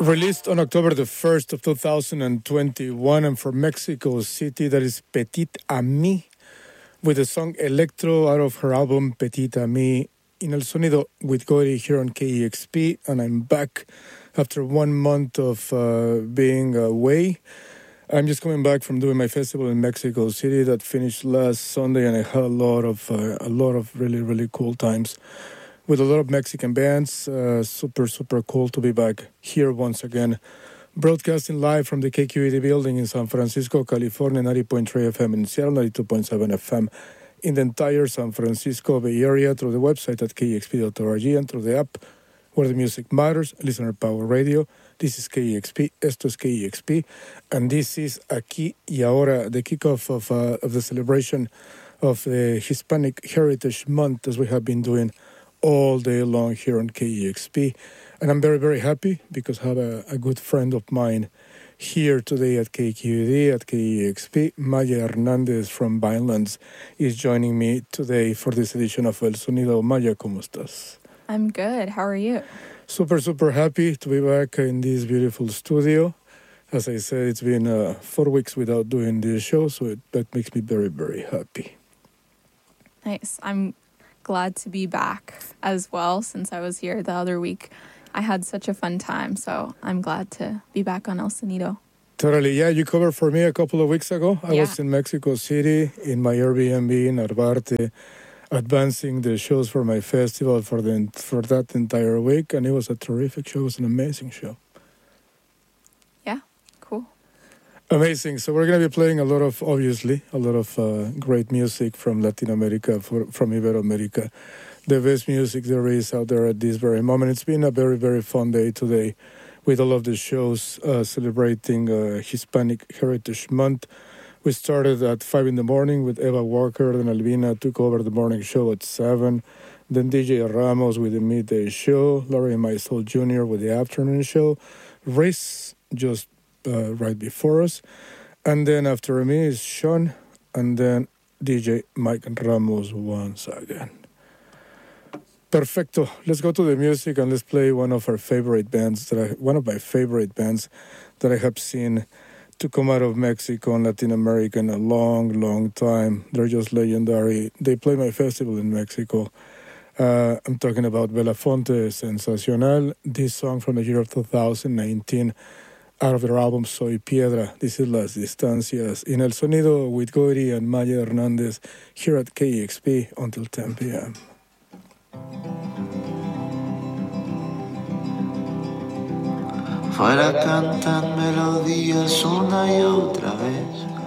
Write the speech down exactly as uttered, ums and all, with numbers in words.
Released on October the first of two thousand twenty-one, and from Mexico City, that is Petite Amie, with the song Electro out of her album Petite Amie, in El Sonido with Gory here on K E X P, and I'm back after one month of uh, being away. I'm just coming back from doing my festival in Mexico City that finished last Sunday, and I had a lot of uh, a lot of really really cool times with a lot of Mexican bands. Uh, super, super cool to be back here once again. Broadcasting live from the K Q E D building in San Francisco, California, ninety point three F M in Seattle, ninety-two point seven F M in the entire San Francisco Bay Area, through the website at K E X P dot org and through the app where the music matters, Listener Power Radio. This is K E X P, esto es K E X P, and this is Aquí y Ahora, the kickoff of, uh, of the celebration of the Hispanic Heritage Month, as we have been doing all day long here on K E X P. And I'm very, very happy because I have a, a good friend of mine here today at K Q E D, at K E X P. Maya Hernandez from Vinelands is joining me today for this edition of El Sonido. Maya, ¿cómo estás? I'm good. How are you? Super, super happy to be back in this beautiful studio. As I said, it's been uh, four weeks without doing this show, so it, that makes me very, very happy. Nice. I'm glad to be back as well. Since I was here the other week, I had such a fun time, so I'm glad to be back on El Sonido. Totally. Yeah, you covered for me a couple of weeks ago. I yeah. was in Mexico City in my Airbnb in Arbarte, advancing the shows for my festival for the for that entire week, and it was a terrific show. It was an amazing show. Yeah, cool. Amazing. So we're going to be playing a lot of, obviously, a lot of uh, great music from Latin America, for, from Iberoamerica. The best music there is out there at this very moment. It's been a very, very fun day today with all of the shows uh, celebrating uh, Hispanic Heritage Month. We started at five in the morning with Eva Walker, then Albina took over the morning show at seven. Then D J Ramos with the midday show, Laurie Maisel Junior with the afternoon show, Riz just uh, right before us. And then after me is Sean, and then D J Mike Ramos once again. Perfecto. Let's go to the music and let's play one of our favorite bands, that I, one of my favorite bands that I have seen to come out of Mexico and Latin America in a long, long time. They're just legendary. They play my festival in Mexico. Uh, I'm talking about Belafonte Sensacional, this song from the year of two thousand nineteen, out of their album Soy Piedra. This is Las Distancias in El Sonido with Gory and Maya Hernandez here at K E X P until ten p.m. Fuera cantan melodías una y otra vez,